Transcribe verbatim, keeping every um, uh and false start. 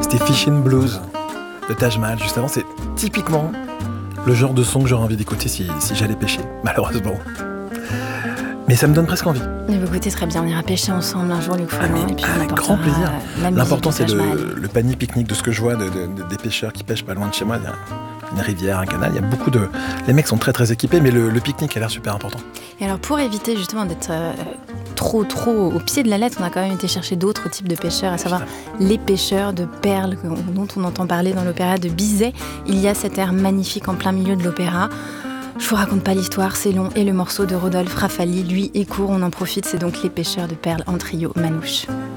C'était Fishing Blues de Taj Mahal juste avant. C'est typiquement le genre de son que j'aurais envie d'écouter si, si j'allais pêcher, malheureusement. Mais ça me donne presque envie. Mais vous écoutez, très bien, on ira pêcher ensemble un jour, Luc Folland. Ah, et puis on avec apportera grand plaisir. la musique L'important, de c'est Taj le, Mahal. le panier pique-nique de ce que je vois de, de, de- des pêcheurs qui pêchent pas loin de chez moi. Il y a une rivière, un canal, il y a beaucoup de... Les mecs sont très très équipés, mais le, le pique-nique a l'air super important. Et alors, pour éviter justement d'être euh, trop, trop au pied de la lettre, on a quand même été chercher d'autres types de pêcheurs, à savoir les pêcheurs de perles que- dont on entend parler dans l'opéra de Bizet. Il y a cet air magnifique en plein milieu de l'opéra. Je vous raconte pas l'histoire, c'est long. Et le morceau de Rodolphe Raffali, lui, est court, on en profite. C'est donc les pêcheurs de perles en trio manouche.